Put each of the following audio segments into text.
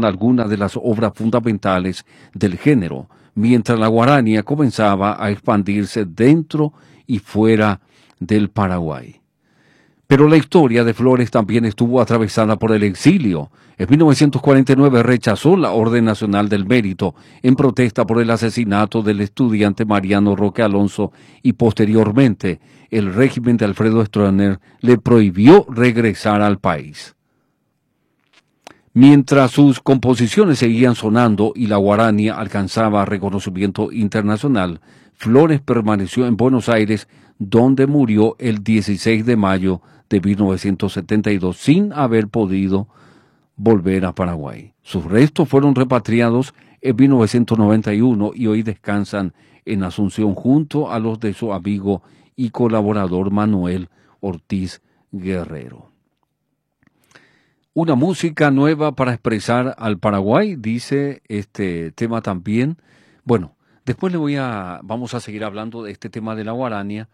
eran algunas de las obras fundamentales del género, mientras la guarania comenzaba a expandirse dentro y fuera del Paraguay. Pero la historia de Flores también estuvo atravesada por el exilio. En 1949 rechazó la Orden Nacional del Mérito en protesta por el asesinato del estudiante Mariano Roque Alonso y posteriormente el régimen de Alfredo Stroessner le prohibió regresar al país. Mientras sus composiciones seguían sonando y la guarania alcanzaba reconocimiento internacional, Flores permaneció en Buenos Aires, donde murió el 16 de mayo de 1972 sin haber podido volver a Paraguay. Sus restos fueron repatriados en 1991 y hoy descansan en Asunción junto a los de su amigo y colaborador Manuel Ortiz Guerrero. Una música nueva para expresar al Paraguay, dice este tema también. Bueno, después vamos a seguir hablando de este tema de la guarania.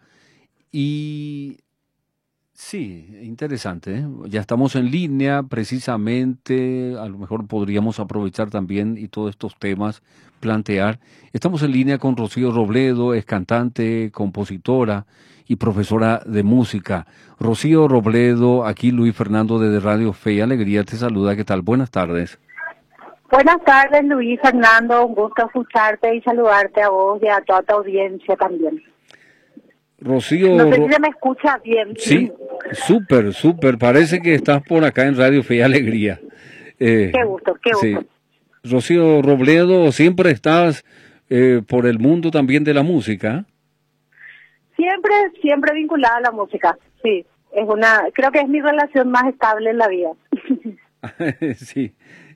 Y sí, interesante, ¿eh? Ya estamos en línea, precisamente, a lo mejor podríamos aprovechar también y todos estos temas plantear. Estamos en línea con Rocío Robledo, es cantante, compositora y profesora de música. Rocío Robledo, aquí Luis Fernando de Radio Fe y Alegría te saluda. ¿Qué tal? Buenas tardes. Buenas tardes, Luis Fernando. Un gusto escucharte y saludarte a vos y a toda tu audiencia también. Rocío... No sé si se me escucha bien. Sí, súper, súper. Parece que estás por acá en Radio Fe y Alegría. Qué gusto, qué gusto. Sí. Rocío Robledo, ¿siempre estás por el mundo también de la música? Siempre vinculada a la música, sí. Creo que es mi relación más estable en la vida. Sí,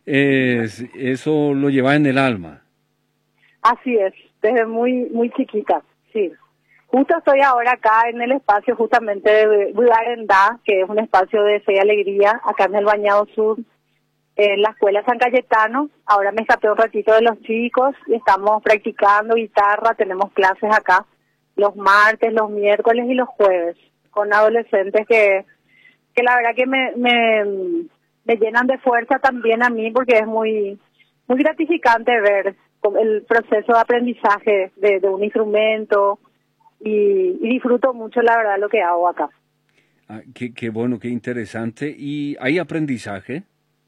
eso lo lleva en el alma. Así es, desde muy chiquita, sí. Justo estoy ahora acá en el espacio justamente de Budarendá, que es un espacio de fe y alegría, acá en el Bañado Sur, en la Escuela San Cayetano. Ahora me escapé un ratito de los chicos y estamos practicando guitarra, tenemos clases acá los martes, los miércoles y los jueves, con adolescentes que la verdad que me llenan de fuerza también a mí, porque es muy gratificante ver el proceso de aprendizaje de un instrumento y disfruto mucho, la verdad, lo que hago acá. Qué bueno, qué interesante. ¿Y hay aprendizaje?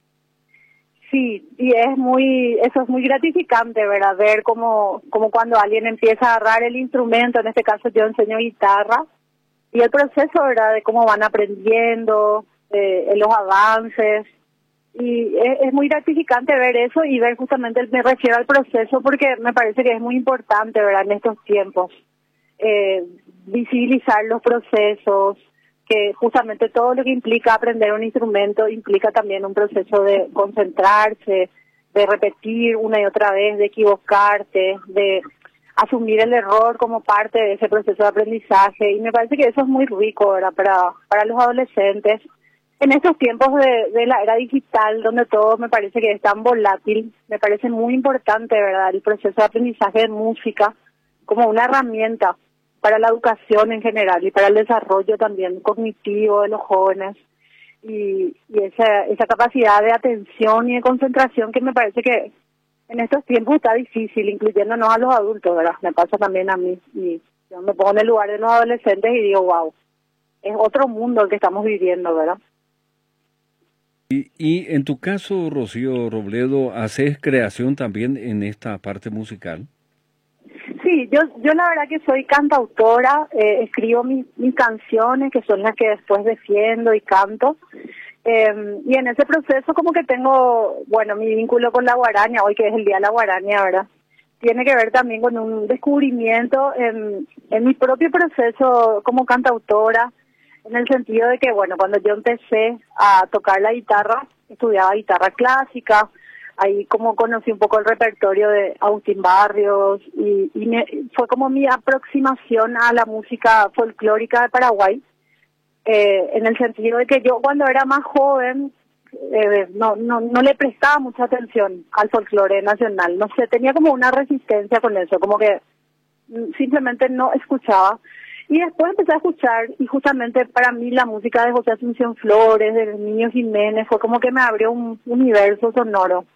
Sí, y eso es muy gratificante, ¿verdad? Ver como cuando alguien empieza a agarrar el instrumento, en este caso yo enseño guitarra, y el proceso, ¿verdad? De cómo van aprendiendo, los avances, y es muy gratificante ver eso y ver justamente, me refiero al proceso porque me parece que es muy importante, ¿verdad? En estos tiempos, visibilizar los procesos, que justamente todo lo que implica aprender un instrumento implica también un proceso de concentrarse, de repetir una y otra vez, de equivocarte, de asumir el error como parte de ese proceso de aprendizaje, y me parece que eso es muy rico, ¿verdad? Para los adolescentes en estos tiempos de la era digital, donde todo me parece que es tan volátil. Me parece muy importante, ¿verdad?, el proceso de aprendizaje de música como una herramienta para la educación en general y para el desarrollo también cognitivo de los jóvenes, y esa capacidad de atención y de concentración que me parece que en estos tiempos está difícil, incluyéndonos a los adultos, ¿verdad? Me pasa también a mí, y yo me pongo en el lugar de los adolescentes y digo, wow, es otro mundo el que estamos viviendo, ¿verdad? Y en tu caso, Rocío Robledo, ¿haces creación también en esta parte musical? Sí, yo la verdad que soy cantautora, escribo mis canciones, que son las que después defiendo y canto, y en ese proceso como que tengo, bueno, mi vínculo con la guarania, hoy que es el Día de la Guarania, ¿verdad? Tiene que ver también con un descubrimiento en mi propio proceso como cantautora, en el sentido de que, bueno, cuando yo empecé a tocar la guitarra, estudiaba guitarra clásica, ahí como conocí un poco el repertorio de Agustín Barrios, y fue como mi aproximación a la música folclórica de Paraguay, en el sentido de que yo cuando era más joven no le prestaba mucha atención al folclore nacional, no sé, tenía como una resistencia con eso, como que simplemente no escuchaba. Y después empecé a escuchar, y justamente para mí la música de José Asunción Flores, de Niño Jiménez, fue como que me abrió un universo sonoro